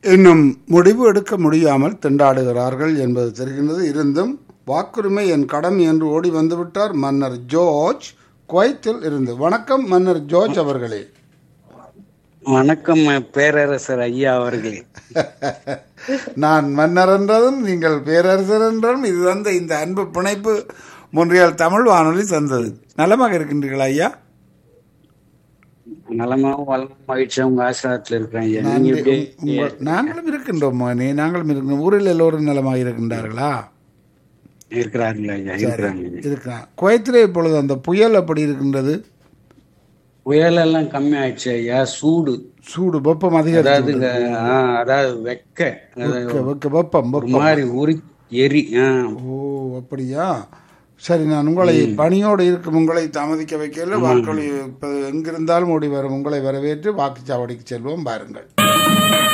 இன்னும் முடிவு எடுக்க முடியாமல் திண்டாடுகிறார்கள் என்பது தெரிகின்றது. இருந்தும் வாக்குரிமை என் கடமை என்று ஓடி வந்துவிட்டார் மன்னர் ஜார்ஜ் குவைத்தில் இருந்து. வணக்கம் மன்னர் ஜார்ஜ் அவர்களே. வணக்கம் பேரரசர் ஐயா அவர்களே. நான் மன்னர் என்றதும் நீங்கள் பேரரசர் என்றதும் இது தந்த இந்த அன்பு பிணைப்பு மொன்றியால் தமிழ் வானொலி தந்தது. நலமாக இருக்கின்றீர்களா ஐயா? நலமாவும் வளமும் மகிழ்ச்சியா உங்க ஆசிரியத்தில் இருக்கிறேன் ஐயா. நீங்க எப்படி? நாங்களும் இருக்கின்றோம் மகனே, நாங்களும் இருக்கின்றோம். ஊரில் எல்லோரும் நலமாக இருக்கின்றார்களா? இருக்கிறார்கள் ஐயா, இருக்கிறாங்க. இருக்கிறான். குவைத்திலே இப்பொழுது அந்த புயல் அப்படி இருக்கின்றது. புயல் எல்லாம் கம்மி ஆயிடுச்சு ஐயா. சூடு வெப்பம் அதிகம். அதாவது வெப்பம் ஒரு மாதிரி உரி எரி. ஓ அப்படியா? சரி, நான் உங்களை பணியோடு இருக்கும் உங்களை தாமதிக்க வைக்கல. வாக்களி எங்கிருந்தாலும் ஓடி வரும் உங்களை வரவேற்று வாக்குச்சாவடிக்கு செல்வோம். பாருங்கள்.